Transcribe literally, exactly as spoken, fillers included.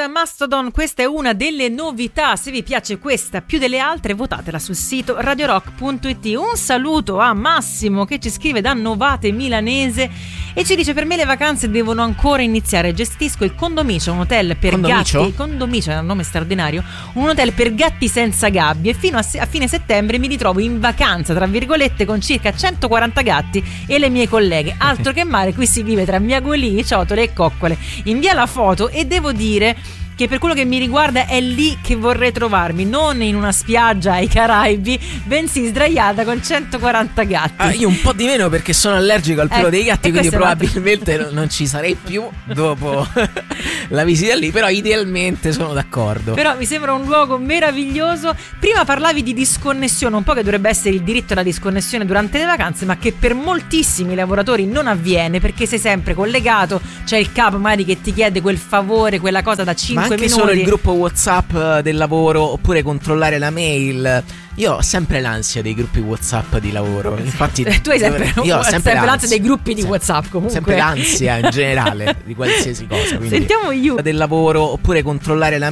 Mastodon, questa è una delle novità. Se vi piace questa più delle altre, votatela sul sito radio rock punto it. Un saluto a Massimo che ci scrive da Novate Milanese e ci dice: per me le vacanze devono ancora iniziare. Gestisco il Condomicio, un hotel per Condomicio? gatti. Condomicio è un nome straordinario. Un hotel per gatti senza gabbie. E fino a, se- a fine settembre mi ritrovo in vacanza, tra virgolette, con circa centoquaranta gatti e le mie colleghe. Altro che mare, qui si vive tra miagolini, ciotole e coccole. Invia la foto e devo dire che per quello che mi riguarda è lì che vorrei trovarmi, non in una spiaggia ai Caraibi, bensì sdraiata con centoquaranta gatti. Ah, io un po' di meno perché sono allergico al pelo Eh, dei gatti, e quindi questo è probabilmente non, non ci sarei più dopo la visita lì, però idealmente sono d'accordo. Però mi sembra un luogo meraviglioso. Prima parlavi di disconnessione, un po' che dovrebbe essere il diritto alla disconnessione durante le vacanze, ma che per moltissimi lavoratori non avviene, perché sei sempre collegato, c'è il capo magari che ti chiede quel favore, quella cosa da cinque Ma anche minuti. solo il gruppo WhatsApp del lavoro, oppure controllare la mail. Io ho sempre l'ansia dei gruppi WhatsApp di lavoro. Infatti tu hai sempre, io ho sempre, sempre l'ansia dei gruppi di Sem- WhatsApp, comunque. Sempre l'ansia in generale di qualsiasi cosa. Quindi Sentiamo You del lavoro, oppure controllare la